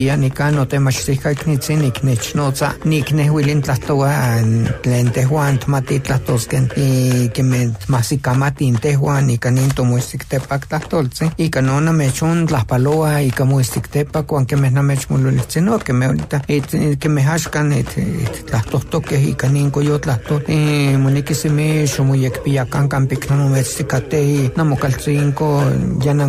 Yanicano temachtica knitzin notza niknehwilin tlastoan tlen tehuan tmati tlastosken y que me masicamatin tehuan y caninto muestictepac tlastoltzi y canona mechun tlaspaloa y camuestictepac cuan que me namechmululitzino que me ahorita que me hashkan tlastostoques y caninco yo tlastos moniquisimi xomuyekpiacan campicnonomesticate y namocalcinco yanan